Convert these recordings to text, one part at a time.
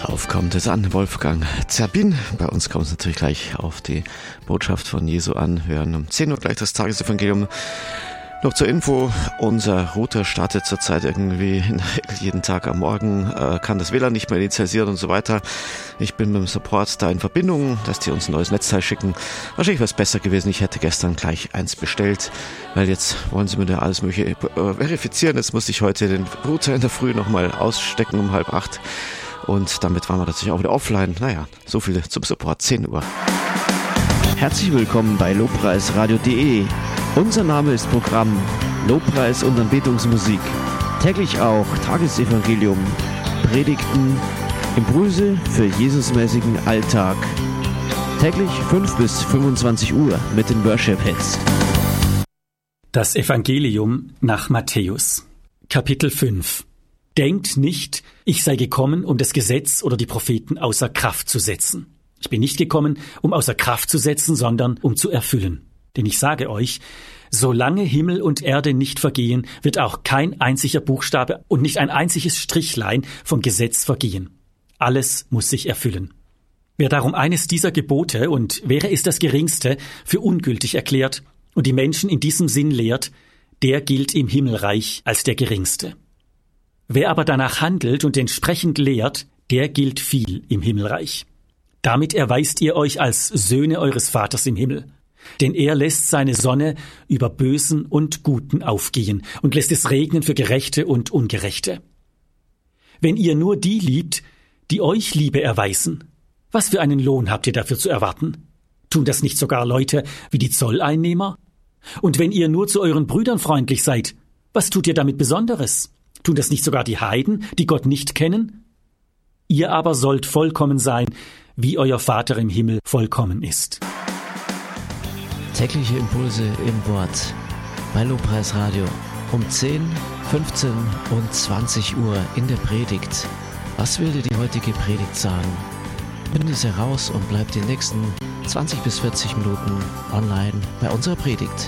Darauf kommt es an, Wolfgang Zerbin. Bei uns kommt es natürlich gleich auf die Botschaft von Jesu an. Wir hören um 10 Uhr gleich das Tagesevangelium. Noch zur Info, unser Router startet zurzeit irgendwie jeden Tag am Morgen, kann das WLAN nicht mehr initialisieren und so weiter. Ich bin mit dem Support da in Verbindung, dass die uns ein neues Netzteil schicken. Wahrscheinlich wäre es besser gewesen, ich hätte gestern gleich eins bestellt, weil jetzt wollen sie mir da alles mögliche verifizieren. Jetzt musste ich heute den Router in der Früh nochmal ausstecken um 7:30 und damit waren wir natürlich auch wieder offline. Naja, so viel zum Support, 10 Uhr. Herzlich willkommen bei Lobpreisradio.de. Unser Name ist Programm Lobpreis und Anbetungsmusik. Täglich auch Tagesevangelium, Predigten, Impulse für Jesusmäßigen Alltag. Täglich 5 bis 25 Uhr mit den Worship-Hits. Das Evangelium nach Matthäus, Kapitel 5. Denkt nicht, ich sei gekommen, um das Gesetz oder die Propheten außer Kraft zu setzen. Ich bin nicht gekommen, um außer Kraft zu setzen, sondern um zu erfüllen. Denn ich sage euch, solange Himmel und Erde nicht vergehen, wird auch kein einziger Buchstabe und nicht ein einziges Strichlein vom Gesetz vergehen. Alles muss sich erfüllen. Wer darum eines dieser Gebote, und wäre es das geringste, für ungültig erklärt und die Menschen in diesem Sinn lehrt, der gilt im Himmelreich als der geringste. Wer aber danach handelt und entsprechend lehrt, der gilt viel im Himmelreich. Damit erweist ihr euch als Söhne eures Vaters im Himmel. Denn er lässt seine Sonne über Bösen und Guten aufgehen und lässt es regnen für Gerechte und Ungerechte. Wenn ihr nur die liebt, die euch Liebe erweisen, was für einen Lohn habt ihr dafür zu erwarten? Tun das nicht sogar Leute wie die Zolleinnehmer? Und wenn ihr nur zu euren Brüdern freundlich seid, was tut ihr damit Besonderes? Tun das nicht sogar die Heiden, die Gott nicht kennen? Ihr aber sollt vollkommen sein, wie euer Vater im Himmel vollkommen ist. Tägliche Impulse im Wort bei Lobpreisradio um 10, 15 und 20 Uhr in der Predigt. Was will dir die heutige Predigt sagen? Finde es heraus und bleib die nächsten 20 bis 40 Minuten online bei unserer Predigt.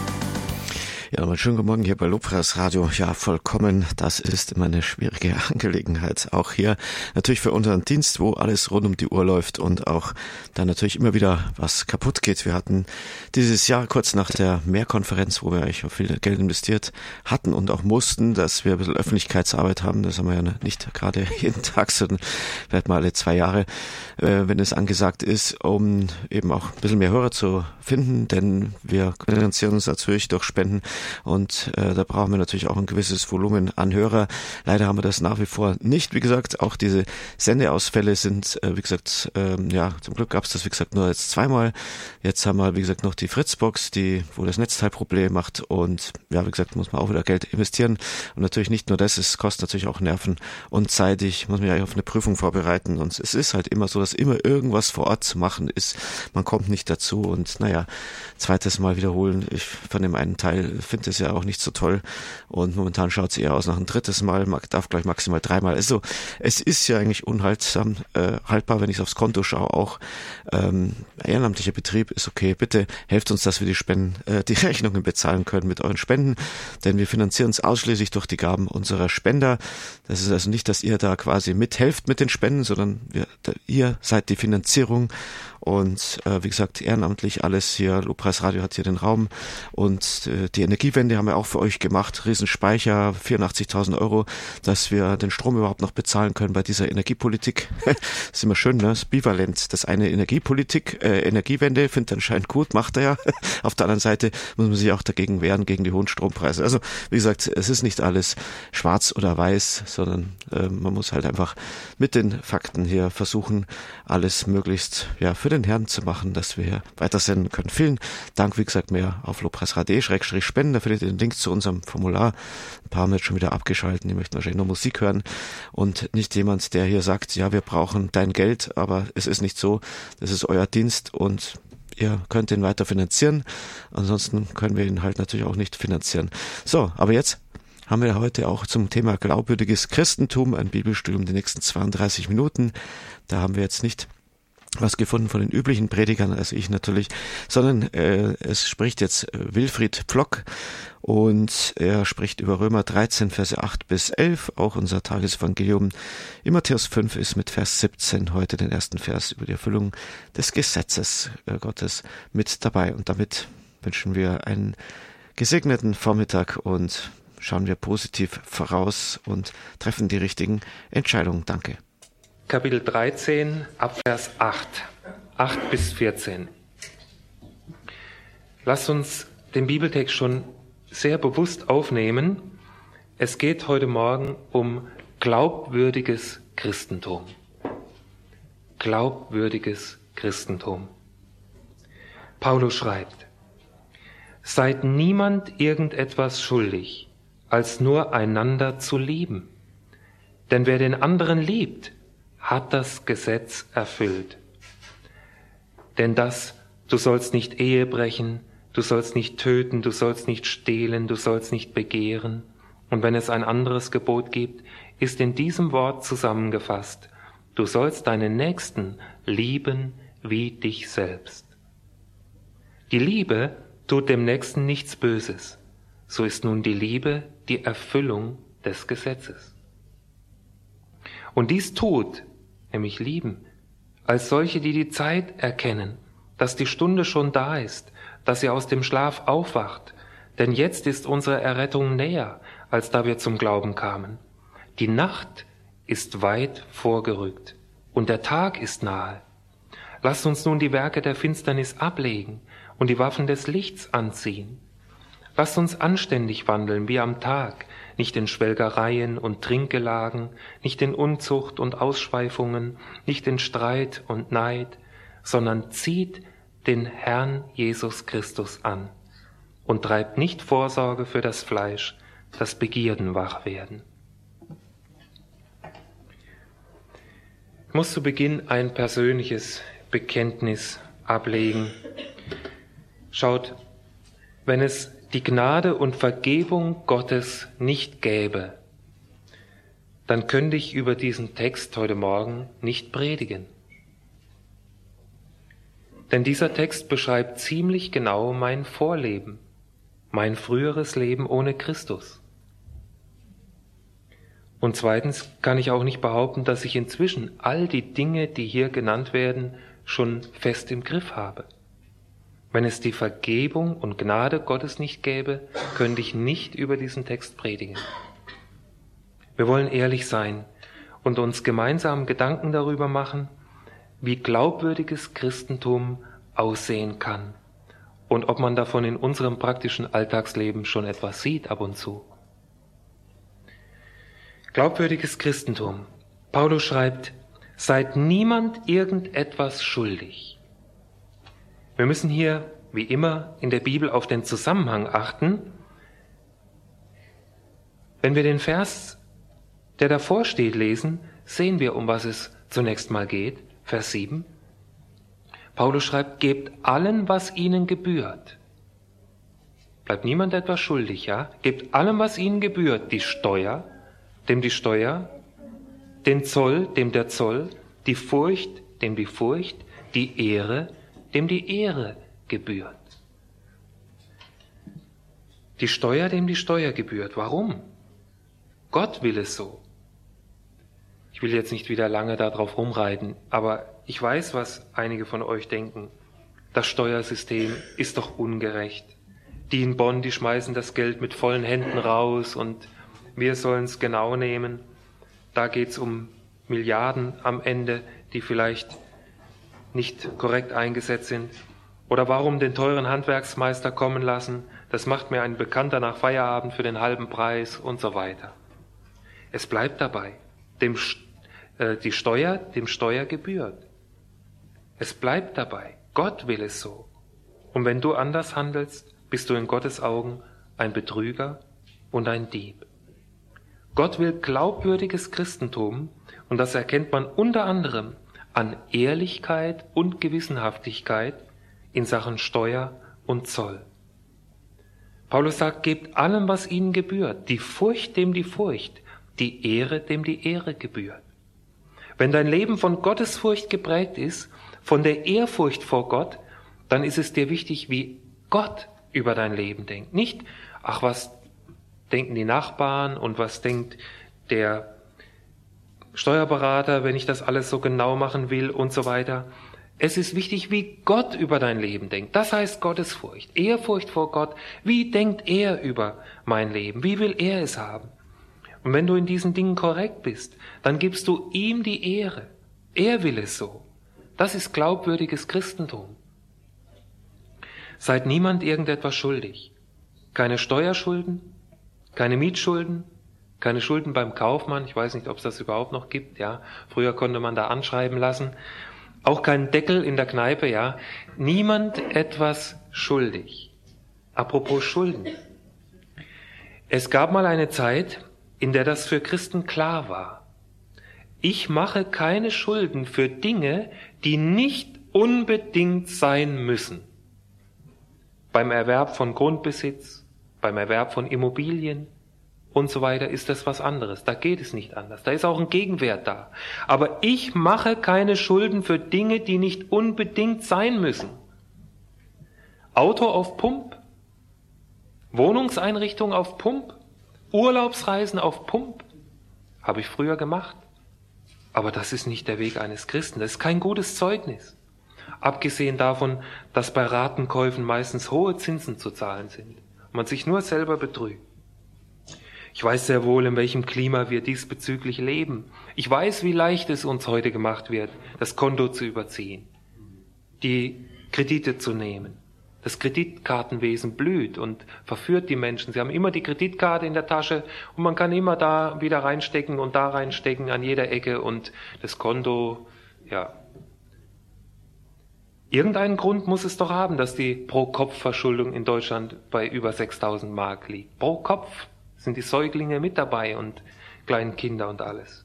Ja, nochmal schönen guten Morgen hier bei Lobpreisradio. Ja, vollkommen, das ist immer eine schwierige Angelegenheit. Auch hier natürlich für unseren Dienst, wo alles rund um die Uhr läuft und auch da natürlich immer wieder was kaputt geht. Wir hatten dieses Jahr kurz nach der Mehrkonferenz, wo wir eigentlich auch viel Geld investiert hatten und auch mussten, dass wir ein bisschen Öffentlichkeitsarbeit haben. Das haben wir ja nicht gerade jeden Tag, sondern vielleicht mal alle 2 Jahre, wenn es angesagt ist, um eben auch ein bisschen mehr Hörer zu finden, denn wir finanzieren uns natürlich durch Spenden. Und da brauchen wir natürlich auch ein gewisses Volumen an Hörer. Leider haben wir das nach wie vor nicht. Wie gesagt, auch diese Sendeausfälle sind, wie gesagt, ja, zum Glück gab es das, wie gesagt, nur jetzt 2-mal. Jetzt haben wir, wie gesagt, noch die Fritzbox, wo das Netzteil Probleme macht. Und ja, wie gesagt, muss man auch wieder Geld investieren. Und natürlich nicht nur das, es kostet natürlich auch Nerven und Zeit. Ich muss mich eigentlich auf eine Prüfung vorbereiten. Und es ist halt immer so, dass immer irgendwas vor Ort zu machen ist. Man kommt nicht dazu. Und naja, zweites Mal wiederholen. Ich von dem einen Teil finde es ja auch nicht so toll und momentan schaut es eher aus nach ein 3. Mal, darf gleich maximal 3-mal. Also es ist ja eigentlich unhaltsam, haltbar, wenn ich aufs Konto schaue, auch ehrenamtlicher Betrieb ist okay, bitte helft uns, dass wir die Rechnungen bezahlen können mit euren Spenden, denn wir finanzieren uns ausschließlich durch die Gaben unserer Spender. Das ist also nicht, dass ihr da quasi mithelft mit den Spenden, sondern ihr seid die Finanzierung. Und wie gesagt, ehrenamtlich alles hier, Lobpreisradio hat hier den Raum und die Energiewende haben wir auch für euch gemacht, Riesenspeicher, 84.000 €, dass wir den Strom überhaupt noch bezahlen können bei dieser Energiepolitik. Das ist immer schön, ne? Das ist bivalent. Das eine Energiepolitik, Energiewende findet anscheinend gut, macht er ja. Auf der anderen Seite muss man sich auch dagegen wehren, gegen die hohen Strompreise. Also wie gesagt, es ist nicht alles schwarz oder weiß, sondern man muss halt einfach mit den Fakten hier versuchen, alles möglichst für den Herrn zu machen, dass wir weitersenden können. Vielen Dank, wie gesagt, mehr auf lobpreisradio.de/spenden. Da findet ihr den Link zu unserem Formular. Ein paar haben jetzt schon wieder abgeschaltet, die möchten wahrscheinlich nur Musik hören und nicht jemand, der hier sagt, ja, wir brauchen dein Geld, aber es ist nicht so, das ist euer Dienst und ihr könnt ihn weiter finanzieren. Ansonsten können wir ihn halt natürlich auch nicht finanzieren. So, aber jetzt haben wir heute auch zum Thema glaubwürdiges Christentum ein Bibelstudium die nächsten 32 Minuten. Da haben wir jetzt nicht was gefunden von den üblichen Predigern, also ich natürlich, sondern es spricht jetzt Wilfried Pflock und er spricht über Römer 13, Verse 8 bis 11, auch unser Tagesevangelium in Matthäus 5 ist mit Vers 17 heute den ersten Vers über die Erfüllung des Gesetzes Gottes mit dabei. Und damit wünschen wir einen gesegneten Vormittag und schauen wir positiv voraus und treffen die richtigen Entscheidungen. Danke. Kapitel 13, Abvers 8 bis 14. Lasst uns den Bibeltext schon sehr bewusst aufnehmen. Es geht heute Morgen um glaubwürdiges Christentum. Glaubwürdiges Christentum. Paulus schreibt: Seid niemand irgendetwas schuldig, als nur einander zu lieben. Denn wer den anderen liebt, hat das Gesetz erfüllt. Denn du sollst nicht Ehe brechen, du sollst nicht töten, du sollst nicht stehlen, du sollst nicht begehren. Und wenn es ein anderes Gebot gibt, ist in diesem Wort zusammengefasst: Du sollst deinen Nächsten lieben wie dich selbst. Die Liebe tut dem Nächsten nichts Böses. So ist nun die Liebe die Erfüllung des Gesetzes. Und dies tut, nämlich lieben, als solche, die die Zeit erkennen, dass die Stunde schon da ist, dass ihr aus dem Schlaf aufwacht, denn jetzt ist unsere Errettung näher, als da wir zum Glauben kamen. Die Nacht ist weit vorgerückt und der Tag ist nahe. Lasst uns nun die Werke der Finsternis ablegen und die Waffen des Lichts anziehen. Lasst uns anständig wandeln wie am Tag, nicht in Schwelgereien und Trinkgelagen, nicht in Unzucht und Ausschweifungen, nicht in Streit und Neid, sondern zieht den Herrn Jesus Christus an und treibt nicht Vorsorge für das Fleisch, dass Begierden wach werden. Ich muss zu Beginn ein persönliches Bekenntnis ablegen. Schaut, wenn es die Gnade und Vergebung Gottes nicht gäbe, dann könnte ich über diesen Text heute Morgen nicht predigen. Denn dieser Text beschreibt ziemlich genau mein Vorleben, mein früheres Leben ohne Christus. Und zweitens kann ich auch nicht behaupten, dass ich inzwischen all die Dinge, die hier genannt werden, schon fest im Griff habe. Wenn es die Vergebung und Gnade Gottes nicht gäbe, könnte ich nicht über diesen Text predigen. Wir wollen ehrlich sein und uns gemeinsam Gedanken darüber machen, wie glaubwürdiges Christentum aussehen kann und ob man davon in unserem praktischen Alltagsleben schon etwas sieht ab und zu. Glaubwürdiges Christentum. Paulus schreibt: Seid niemand irgendetwas schuldig. Wir müssen hier, wie immer, in der Bibel auf den Zusammenhang achten. Wenn wir den Vers, der davor steht, lesen, sehen wir, um was es zunächst mal geht. Vers 7. Paulus schreibt: Gebt allen, was ihnen gebührt. Bleibt niemand etwas schuldig, ja? Gebt allem, was ihnen gebührt. Die Steuer, dem die Steuer, den Zoll, dem der Zoll, die Furcht, dem die Furcht, die Ehre, dem die Ehre gebührt. Die Steuer, dem die Steuer gebührt. Warum? Gott will es so. Ich will jetzt nicht wieder lange darauf rumreiten, aber ich weiß, was einige von euch denken. Das Steuersystem ist doch ungerecht. Die in Bonn, die schmeißen das Geld mit vollen Händen raus und wir sollen es genau nehmen. Da geht es um Milliarden am Ende, die vielleicht nicht korrekt eingesetzt sind. Oder warum den teuren Handwerksmeister kommen lassen? Das macht mir ein Bekannter nach Feierabend für den halben Preis und so weiter. Es bleibt dabei. Die Steuer dem Steuer gebührt. Es bleibt dabei. Gott will es so. Und wenn du anders handelst, bist du in Gottes Augen ein Betrüger und ein Dieb. Gott will glaubwürdiges Christentum und das erkennt man unter anderem an Ehrlichkeit und Gewissenhaftigkeit in Sachen Steuer und Zoll. Paulus sagt, gebt allem, was ihnen gebührt, die Furcht dem die Furcht, die Ehre dem die Ehre gebührt. Wenn dein Leben von Gottesfurcht geprägt ist, von der Ehrfurcht vor Gott, dann ist es dir wichtig, wie Gott über dein Leben denkt. Nicht, ach, was denken die Nachbarn und was denkt der Steuerberater, wenn ich das alles so genau machen will und so weiter. Es ist wichtig, wie Gott über dein Leben denkt. Das heißt Gottesfurcht, Ehrfurcht vor Gott. Wie denkt er über mein Leben? Wie will er es haben? Und wenn du in diesen Dingen korrekt bist, dann gibst du ihm die Ehre. Er will es so. Das ist glaubwürdiges Christentum. Seid niemand irgendetwas schuldig. Keine Steuerschulden, keine Mietschulden, keine Schulden beim Kaufmann. Ich weiß nicht, ob es das überhaupt noch gibt. Ja, früher konnte man da anschreiben lassen. Auch kein Deckel in der Kneipe. Ja, niemand etwas schuldig. Apropos Schulden. Es gab mal eine Zeit, in der das für Christen klar war. Ich mache keine Schulden für Dinge, die nicht unbedingt sein müssen. Beim Erwerb von Grundbesitz, beim Erwerb von Immobilien und so weiter ist das was anderes. Da geht es nicht anders. Da ist auch ein Gegenwert da. Aber ich mache keine Schulden für Dinge, die nicht unbedingt sein müssen. Auto auf Pump, Wohnungseinrichtung auf Pump, Urlaubsreisen auf Pump, habe ich früher gemacht. Aber das ist nicht der Weg eines Christen. Das ist kein gutes Zeugnis. Abgesehen davon, dass bei Ratenkäufen meistens hohe Zinsen zu zahlen sind und man sich nur selber betrügt. Ich weiß sehr wohl, in welchem Klima wir diesbezüglich leben. Ich weiß, wie leicht es uns heute gemacht wird, das Konto zu überziehen, die Kredite zu nehmen. Das Kreditkartenwesen blüht und verführt die Menschen. Sie haben immer die Kreditkarte in der Tasche und man kann immer da wieder reinstecken und da reinstecken an jeder Ecke und das Konto, ja. Irgendeinen Grund muss es doch haben, dass die Pro-Kopf-Verschuldung in Deutschland bei über 6.000 Mark liegt. Pro Kopf sind die Säuglinge mit dabei und kleinen Kinder und alles.